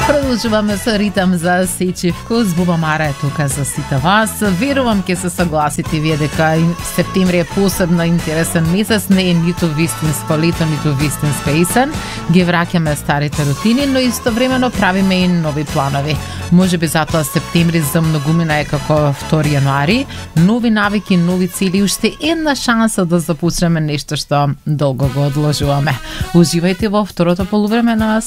Продолжуваме со ритам за сечи вкус. Буба Мара е тука за сите вас. Верувам ќе се согласите вие дека септември е посебно интересен месец, не е ниту вистинско лето, ниту вистинска есен. Ги враќаме старите рутини, но истовремено правиме и нови планови. Можеби затоа септември за многумина е како 2 јануари, нови навики, нови цели, уште една шанса да започнеме нешто што долго го одложуваме. Уживајте во второто полувреме на